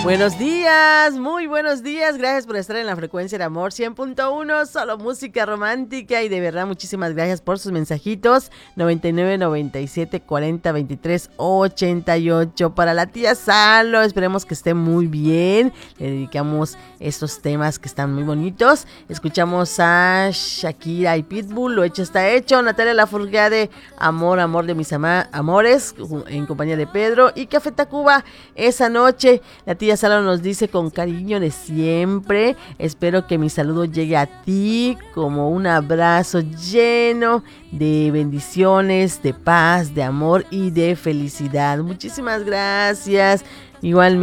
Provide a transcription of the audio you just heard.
Buenos días, muy buenos días, gracias por estar en la frecuencia de amor 100.1, solo música romántica y de verdad muchísimas gracias por sus mensajitos 99 97 40 23 88 para la tía Salo, esperemos que esté muy bien, le dedicamos estos temas que están muy bonitos, escuchamos a Shakira y Pitbull, lo hecho está hecho, Natalia Lafourcade, amor, amor de mis amores, en compañía de Pedro y Café Tacuba, esa noche, la tía Salo nos dice con cariño de siempre, espero que mi saludo llegue a ti como un abrazo lleno de bendiciones, de paz, de amor y de felicidad. Muchísimas gracias. Igualmente.